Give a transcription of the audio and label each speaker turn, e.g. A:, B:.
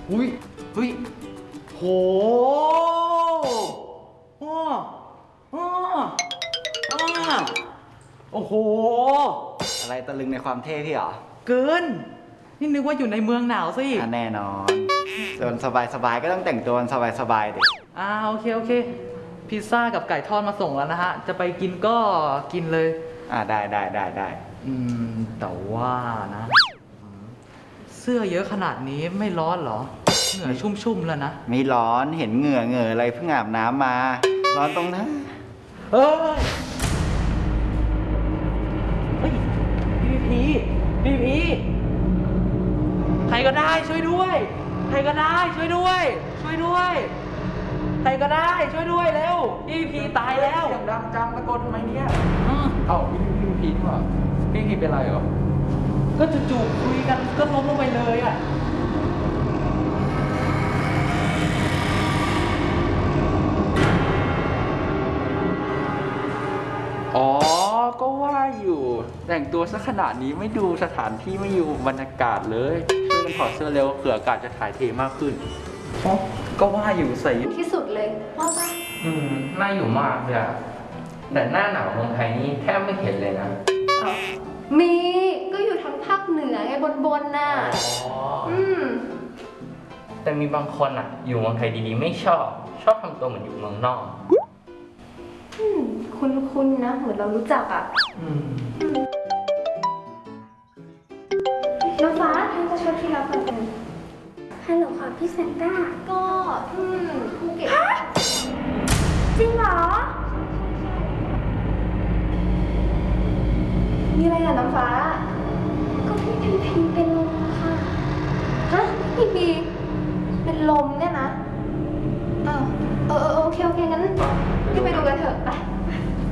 A: อุ้ยเฮ้ยโหอ้ออ้ออ้อโอ้โหอะไรตะลึงในความเท่พี่เหรอเกินนี่นึกว่าอยู่ในเมืองหนาวซะอีกแน่นอนส่วนสบายๆก็ต้องแต่งตัวสบายๆดิโอเคพิซซ่ากับไก่ทอดมาส่งแล้วนะฮะจะไปกินก็กินเลยได้แต่ว่านะเสื้อเยอะขนาดนี้ไม่ร้อนเหรอเหงื่อชุ่มๆแล้วนะไม่ร้อนเห็นเหงื่ออะไรเพิ่งอาบน้ำมาร้อนตรงนั้นเฮ้ยพี่ใครก็ได้ช่วยด้วยใครก็ได้ช่วยด้วยใครก็ได้ช่วยด้วยเร็วพี่ตายแล้วเสียงดังจังตะโกนทำไมเนี่ยพี่นี่หว่าพี่เป็นไรเหรอก็จู่ๆคุยกันก็ล้มลงไปเลยอ่ะก็ว่าอยู่แต่งตัวซะขนาดนี้ไม่ดูสถานที่ไม่อยู่บรรยากาศเลยช่วยกันถอดเสื้อเร็วเผื่ออากาศจะถ่ายเทมากขึ้นก็ว่าอยู่ใส่
B: ที่สุดเลยว่าปะ
A: น่าอยู่มากเลยอะแต่หน้าหนาวเมืองไทยนี่แทบไม่เห็นเลยนะ
B: มีก็อยู่ทางภาคเหนือไงบนน่ะ
A: แต่มีบางคนอะอยู่เมืองไทยดีๆไม่ชอบทำตัวเหมือนอยู่เมืองนอก
B: คุณนะเหมือนเรารู้จักอ่ะน้องฟ้าให้มาช่วยที่รับหน่อยกันฮัลโหลค่ะพี่แซนต้าก็ภูเก็ตจริงเหรอมีอะไรอ่ะน้องฟ้าก็พี่พีเป็นลมค่ะฮะพี่พีเป็นลมเนี่ยนะโอเคงั้นพี่ไปดูกันเถอะไป